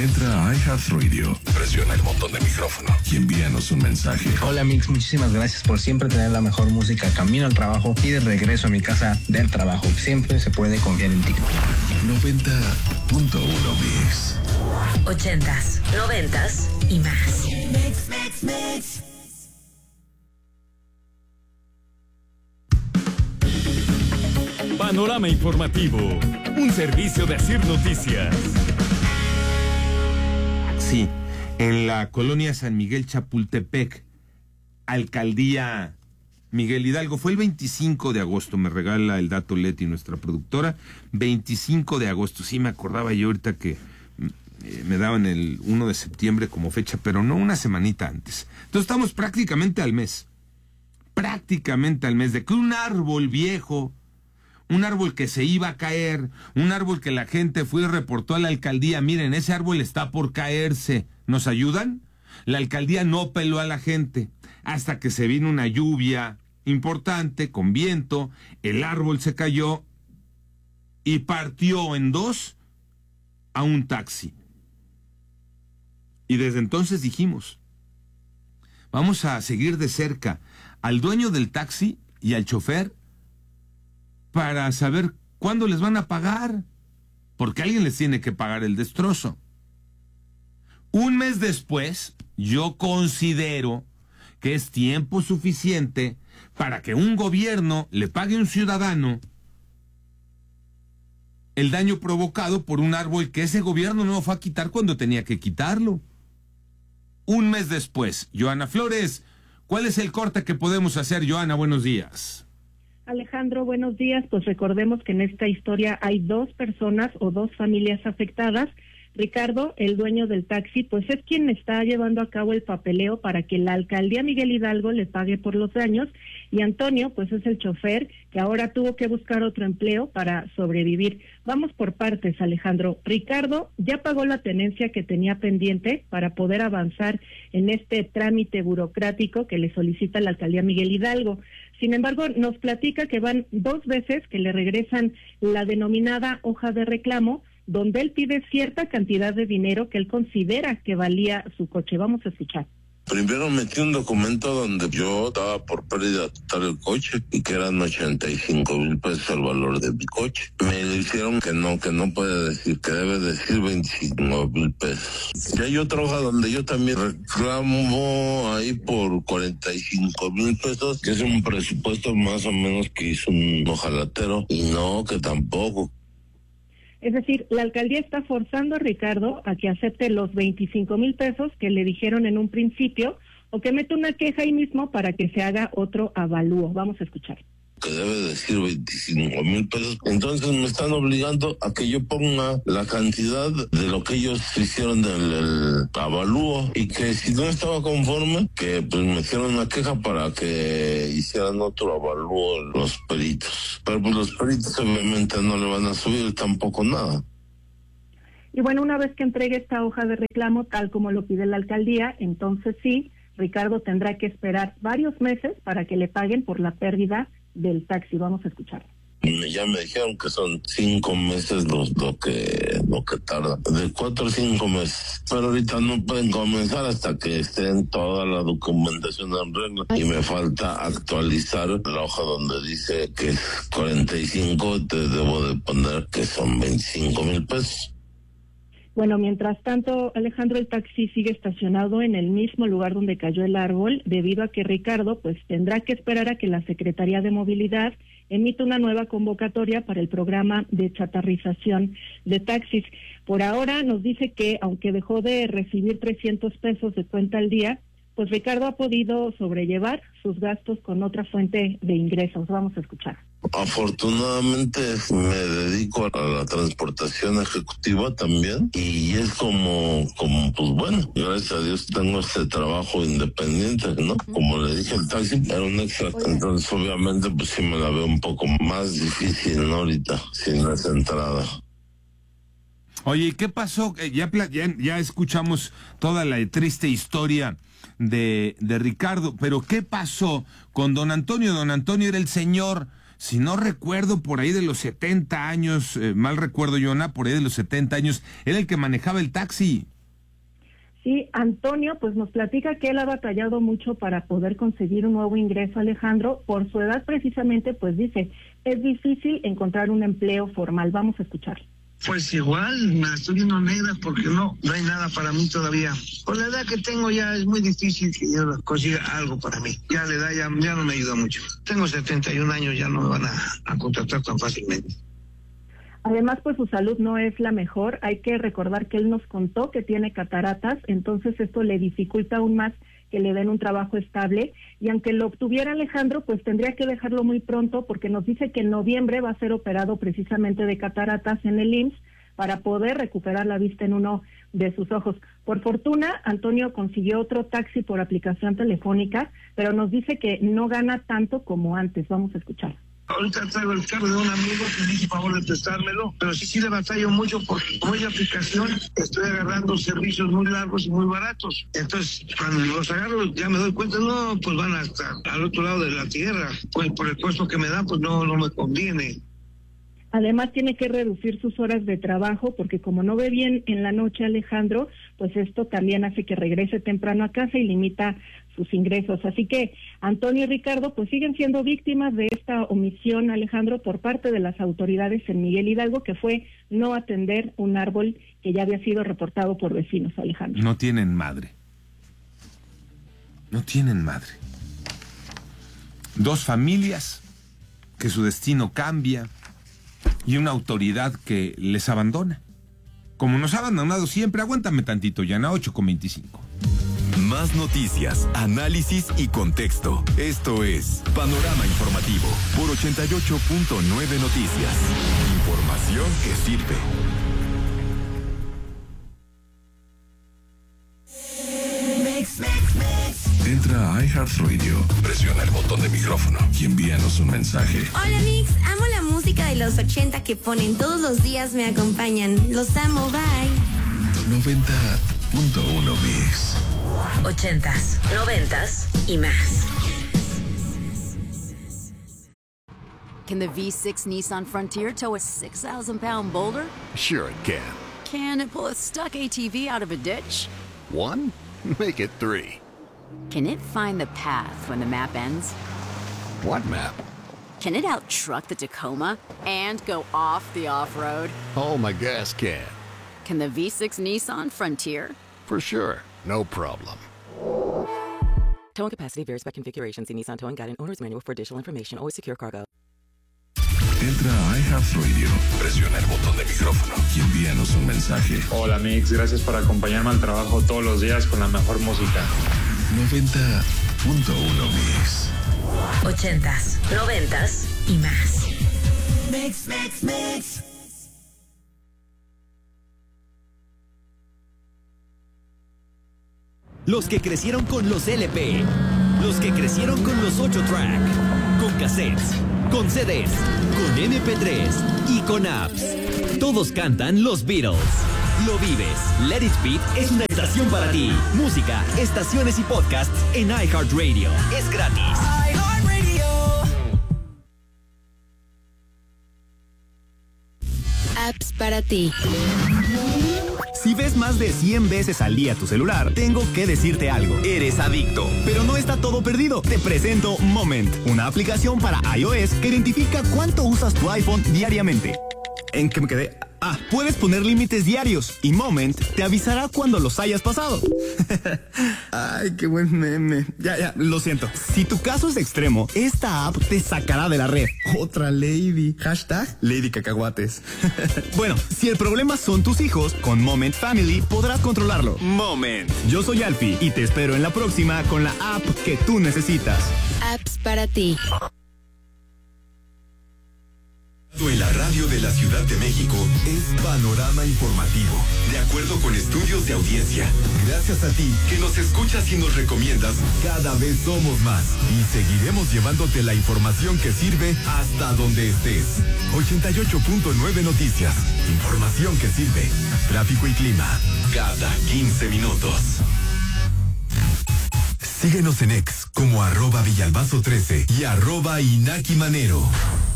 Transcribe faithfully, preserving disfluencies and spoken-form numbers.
Entra a iHeartRadio, presiona el botón de micrófono y envíanos un mensaje. Hola Mix, muchísimas gracias por siempre tener la mejor música camino al trabajo y de regreso a mi casa del trabajo. Siempre se puede confiar en ti. noventa punto uno Mix. Ochentas, noventas y más. Mix, mix, mix. Panorama informativo, un servicio de Asir Noticias. Sí, en la colonia San Miguel Chapultepec, alcaldía Miguel Hidalgo, fue el veinticinco de agosto, me regala el dato Leti, nuestra productora, veinticinco de agosto, sí me acordaba yo ahorita que eh, me daban el uno de septiembre como fecha, pero no, una semanita antes. Entonces estamos prácticamente al mes, prácticamente al mes de que un árbol viejo, un árbol que se iba a caer, un árbol que la gente fue y reportó a la alcaldía, miren, ese árbol está por caerse, ¿nos ayudan? La alcaldía no peló a la gente, hasta que se vino una lluvia importante, con viento, el árbol se cayó y partió en dos a un taxi. Y desde entonces dijimos, vamos a seguir de cerca al dueño del taxi y al chofer, para saber cuándo les van a pagar, porque alguien les tiene que pagar el destrozo. Un mes después, yo considero que es tiempo suficiente para que un gobierno le pague a un ciudadano el daño provocado por un árbol que ese gobierno no fue a quitar cuando tenía que quitarlo. Un mes después, Joana Flores, ¿cuál es el corte que podemos hacer, Joana? Buenos días. Alejandro, buenos días. Pues recordemos que en esta historia hay dos personas o dos familias afectadas. Ricardo, el dueño del taxi, pues es quien está llevando a cabo el papeleo para que la alcaldía Miguel Hidalgo le pague por los daños, y Antonio, pues es el chofer que ahora tuvo que buscar otro empleo para sobrevivir. Vamos por partes, Alejandro. Ricardo ya pagó la tenencia que tenía pendiente para poder avanzar en este trámite burocrático que le solicita la alcaldía Miguel Hidalgo. Sin embargo, nos platica que van dos veces que le regresan la denominada hoja de reclamo, donde él pide cierta cantidad de dinero que él considera que valía su coche. Vamos a escuchar. Primero metí un documento donde yo daba por pérdida total el coche y que eran ochenta y cinco mil pesos el valor de mi coche. Me dijeron que no, que no puede decir, que debe decir veinticinco mil pesos. Y hay otra hoja donde yo también reclamo ahí por cuarenta y cinco mil pesos, que es un presupuesto más o menos que hizo un ojalatero, y no, que tampoco. Es decir, la alcaldía está forzando a Ricardo a que acepte los veinticinco mil pesos que le dijeron en un principio, o que mete una queja ahí mismo para que se haga otro avalúo. Vamos a escuchar. Que debe decir veinticinco mil pesos. Entonces me están obligando a que yo ponga la cantidad de lo que ellos hicieron del el avalúo, y que si no estaba conforme, que pues me hicieron una queja para que hicieran otro avalúo los peritos. Pero pues los peritos obviamente no le van a subir tampoco nada. Y bueno, una vez que entregue esta hoja de reclamo, tal como lo pide la alcaldía, entonces sí, Ricardo tendrá que esperar varios meses para que le paguen por la pérdida del taxi. Vamos a escuchar. Ya me dijeron que son cinco meses los, lo que lo que tarda, de cuatro o cinco meses. Pero ahorita no pueden comenzar hasta que estén toda la documentación en regla. Y me falta actualizar la hoja donde dice que es cuarenta y cinco, te debo de poner que son veinticinco mil pesos. Bueno, mientras tanto, Alejandro, el taxi sigue estacionado en el mismo lugar donde cayó el árbol, debido a que Ricardo pues tendrá que esperar a que la Secretaría de Movilidad emita una nueva convocatoria para el programa de chatarrización de taxis. Por ahora nos dice que, aunque dejó de recibir trescientos pesos de cuenta al día, pues Ricardo ha podido sobrellevar sus gastos con otra fuente de ingresos. Vamos a escuchar. Afortunadamente me dedico a la transportación ejecutiva también, y es como, como pues bueno, gracias a Dios tengo este trabajo independiente, ¿no? Como le dije, el taxi era un extra, entonces obviamente pues sí me la veo un poco más difícil, ¿no? Ahorita, sin esa entrada. Oye, ¿qué pasó? Ya, ya, ya escuchamos toda la triste historia de, de Ricardo, pero ¿qué pasó con don Antonio? Don Antonio era el señor, si no recuerdo, por ahí de los setenta años, eh, mal recuerdo, Yona, por ahí de los setenta años, era el que manejaba el taxi. Y Antonio pues nos platica que él ha batallado mucho para poder conseguir un nuevo ingreso, Alejandro. Por su edad precisamente, pues dice, es difícil encontrar un empleo formal. Vamos a escucharlo. Pues igual, me la estoy viendo negra porque no, no hay nada para mí todavía. Por la edad que tengo ya es muy difícil que yo consiga algo para mí. Ya la edad ya, ya no me ayuda mucho. Tengo setenta y un años, ya no me van a, a contratar tan fácilmente. Además, pues su salud no es la mejor. Hay que recordar que él nos contó que tiene cataratas, entonces esto le dificulta aún más que le den un trabajo estable. Y aunque lo obtuviera Alejandro, pues tendría que dejarlo muy pronto porque nos dice que en noviembre va a ser operado precisamente de cataratas en el I M S S para poder recuperar la vista en uno de sus ojos. Por fortuna, Antonio consiguió otro taxi por aplicación telefónica, pero nos dice que no gana tanto como antes. Vamos a escuchar. Ahorita traigo el carro de un amigo que me hizo favor de prestármelo, pero sí, sí le batallo mucho porque como es la aplicación, estoy agarrando servicios muy largos y muy baratos. Entonces, cuando los agarro, ya me doy cuenta, no, pues van hasta al otro lado de la tierra. Pues por el puesto que me dan, pues no, no me conviene. Además tiene que reducir sus horas de trabajo porque como no ve bien en la noche, Alejandro, pues esto también hace que regrese temprano a casa y limita sus ingresos. Así que Antonio y Ricardo pues siguen siendo víctimas de esta omisión, Alejandro, por parte de las autoridades en Miguel Hidalgo, que fue no atender un árbol que ya había sido reportado por vecinos, Alejandro. No tienen madre. No tienen madre. Dos familias que su destino cambia y una autoridad que les abandona. Como nos ha abandonado siempre, aguántame tantito, Yana, ocho con veinticinco. Más noticias, análisis y contexto. Esto es Panorama Informativo por ochenta y ocho punto nueve Noticias. Información que sirve. Entra a iHeartRadio, presiona el botón de micrófono y envíanos un mensaje. Hola Mix, amo la música de los ochenta que ponen todos los días, me acompañan. Los amo, bye. noventa punto uno Mix. Ochentas, noventas y más. Can the V six Nissan Frontier tow a six thousand pound boulder? Sure it can. Can it pull a stuck A T V out of a ditch? One? Make it three. Can it find the path when the map ends? What map? Can it out-truck the Tacoma and go off the off-road? Oh, my gas can. Can the V six Nissan Frontier? For sure. No problem. Towing capacity varies by configuration. See Nissan Towing Guide and Owner's Manual for additional information. Always secure cargo. Entra a iHeartRadio, presiona el botón de micrófono y envíanos un mensaje. Hola Mix, gracias por acompañarme al trabajo todos los días con la mejor música. noventa punto uno Mix. Ochentas, noventas y más. Mix, mix, mix. Los que crecieron con los L P, los que crecieron con los ocho track, con cassettes, con C Ds, con M P tres y con apps. Todos cantan los Beatles. Lo vives. Let It Beat es una estación para ti. Música, estaciones y podcasts en iHeartRadio. Es gratis. iHeartRadio. Apps para ti. Si ves más de cien veces al día tu celular, tengo que decirte algo. Eres adicto. Pero no está todo perdido. Te presento Moment, una aplicación para iOS que identifica cuánto usas tu iPhone diariamente. ¿En qué me quedé? Ah, puedes poner límites diarios y Moment te avisará cuando los hayas pasado. Ay, qué buen meme. Ya, ya, lo siento. Si tu caso es extremo, esta app te sacará de la red. Otra lady. Hashtag Lady Cacahuates. Bueno, si el problema son tus hijos, con Moment Family podrás controlarlo. Moment. Yo soy Alfie y te espero en la próxima con la app que tú necesitas. Apps para ti. En la radio de la Ciudad de México es Panorama Informativo, de acuerdo con estudios de audiencia. Gracias a ti que nos escuchas y nos recomiendas, cada vez somos más y seguiremos llevándote la información que sirve hasta donde estés. ochenta y ocho punto nueve Noticias, información que sirve. Tráfico y clima, cada quince minutos. Síguenos en X como arroba Villalbazo trece y arroba Inaki Manero.